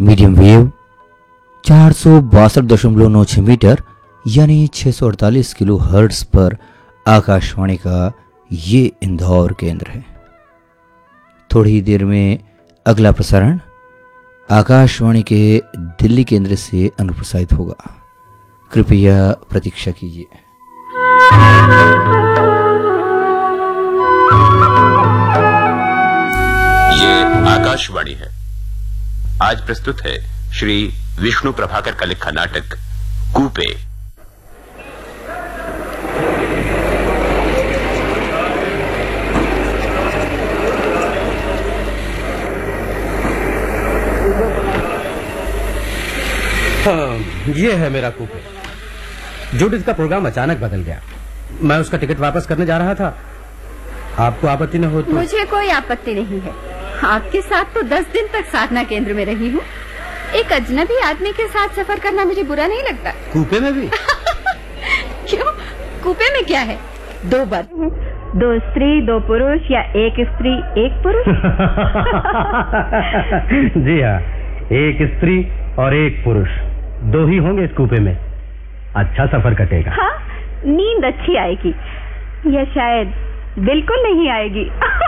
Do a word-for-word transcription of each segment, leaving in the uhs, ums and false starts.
Medium wave चार सौ बासठ दशमलव नौ छह मीटर यानी छह सौ अड़तालीस किलो हर्ट्ज पर आकाशवाणी का ये इंदौर केंद्र है। थोड़ी ही देर में अगला प्रसारण आकाशवाणी के दिल्ली केंद्र से अनुप्रसारित होगा। कृपया प्रतीक्षा कीजिए। ये आकाशवाणी है। आज प्रस्तुत है श्री विष्णु प्रभाकर का लिखा नाटक कूपे। हाँ, ये है मेरा कूपे। जूडिथ का प्रोग्राम अचानक बदल गया। मैं उसका टिकट वापस करने जा रहा था। आपको आपत्ति न हो तो? मुझे कोई आपत्ति नहीं है। आपके साथ तो दस दिन तक साधना केंद्र में रही हूँ। एक अजनबी आदमी के साथ सफर करना मुझे बुरा नहीं लगता। कूपे में भी? क्यों? कूपे में क्या है? दो बर्थ हैं, दो स्त्री दो पुरुष या एक स्त्री एक पुरुष? जी हाँ, एक स्त्री और एक पुरुष, दो ही होंगे इस कूपे में। अच्छा सफर कटेगा। हाँ, नींद अच्छी आएगी या शायद बिल्कुल नहीं आएगी।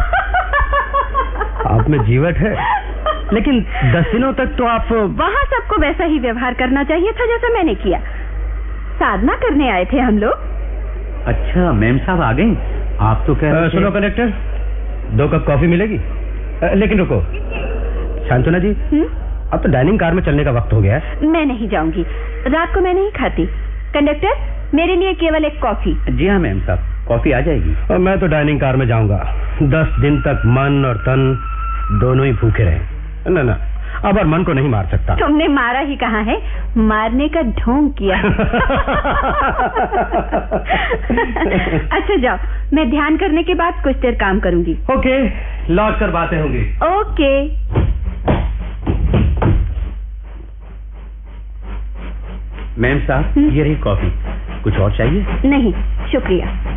आप में जीवट है, लेकिन दस दिनों तक तो आप वहाँ सबको वैसा ही व्यवहार करना चाहिए था जैसा मैंने किया। साधना करने आए थे हम लोग। अच्छा, मैम साहब आ गई। आप तो कह रहे थे। सुनो कंडक्टर, दो कप कॉफी मिलेगी। आ, लेकिन रुको शांतना जी, हुँ? अब तो डाइनिंग कार में चलने का वक्त हो गया है। मैं नहीं जाऊंगी, रात को मैं नहीं खाती। कंडक्टर, मेरे लिए केवल एक कॉफी। जी हाँ मैम साहब, कॉफी आ जाएगी। मैं तो डाइनिंग कार में जाऊंगा। दस दिन तक मन और तन दोनों ही भूखे रहे। ना ना, अब और मन को नहीं मार सकता। तुमने मारा ही कहाँ है, मारने का ढोंग किया। अच्छा जाओ, मैं ध्यान करने के बाद कुछ देर काम करूंगी। ओके, लौट कर बातें होंगी। ओके। मैम साहब, ये रही कॉफी। कुछ और चाहिए? नहीं शुक्रिया।